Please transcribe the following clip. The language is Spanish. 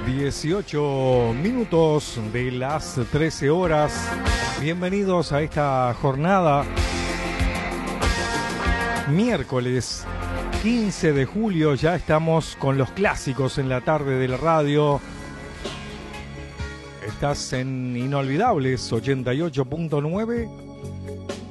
18 minutos de las 13 horas. Bienvenidos a esta jornada. Miércoles 15 de julio, ya estamos con los clásicos en la tarde de la radio. Estás en Inolvidables 88.9.